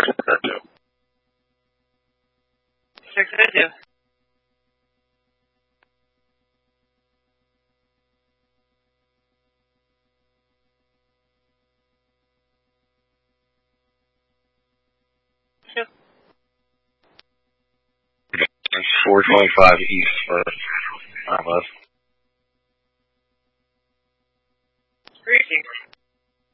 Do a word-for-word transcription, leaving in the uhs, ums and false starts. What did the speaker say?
Sure could do. Sure. four twenty-five east for Almost.